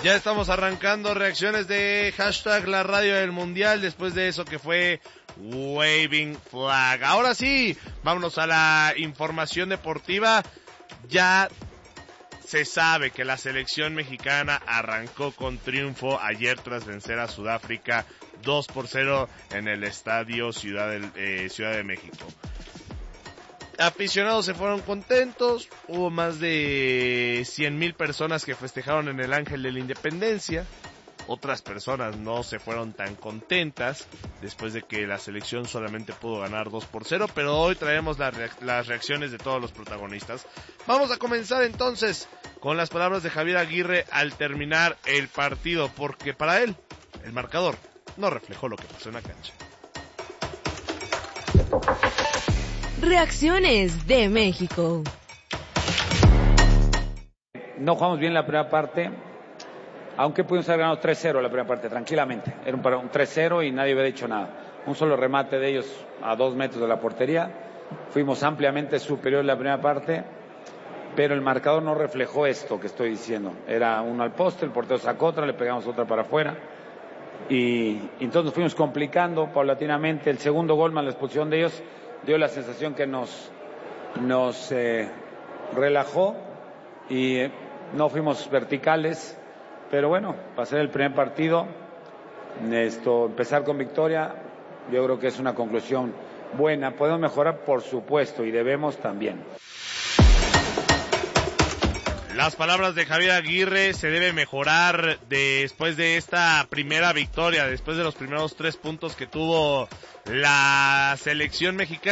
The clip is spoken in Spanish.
Ya estamos arrancando reacciones de hashtag la radio del mundial después de eso que fue Waving Flag. Ahora sí, vámonos a la información deportiva. Ya se sabe que la selección mexicana arrancó con triunfo ayer tras vencer a Sudáfrica 2-0 en el estadio Ciudad de México. Aficionados se fueron contentos, hubo más de 100,000 personas que festejaron en el Ángel de la Independencia. Otras personas no se fueron tan contentas después de que la selección solamente pudo ganar 2-0, pero hoy traemos las reacciones de todos los protagonistas. Vamos a comenzar entonces con las palabras de Javier Aguirre al terminar el partido, porque para él el marcador no reflejó lo que pasó en la cancha. Reacciones de México. No jugamos bien la primera parte, aunque pudimos haber ganado 3-0 la primera parte, tranquilamente. Era un 3-0 y nadie había dicho nada. Un solo remate de ellos a 2 metros de la portería. Fuimos ampliamente superior en la primera parte, pero el marcador no reflejó esto que estoy diciendo. Era uno al poste, el portero sacó otra, le pegamos otra para afuera. Y entonces nos fuimos complicando paulatinamente. El segundo gol más la expulsión de ellos dio la sensación que nos relajó y no fuimos verticales, pero bueno, para ser el primer partido, empezar con victoria, yo creo que es una conclusión buena. Podemos mejorar, por supuesto, y debemos también. Las palabras de Javier Aguirre: se debe mejorar después de esta primera victoria, después de los primeros 3 puntos que tuvo la selección mexicana.